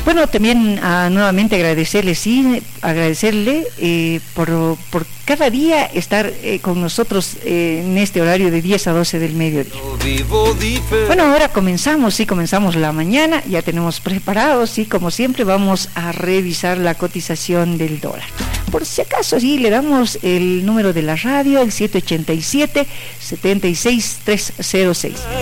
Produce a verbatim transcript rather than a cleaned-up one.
Bueno, también uh, nuevamente agradecerle, sí, agradecerle eh, por, por cada día estar eh, con nosotros eh, en este horario de diez a doce del mediodía. Bueno, ahora comenzamos, sí, comenzamos la mañana, ya tenemos preparados, sí, como siempre vamos a revisar la cotización del dólar. Por si acaso, sí, le damos el número de la radio, el siete ocho siete, siete seis tres cero seis.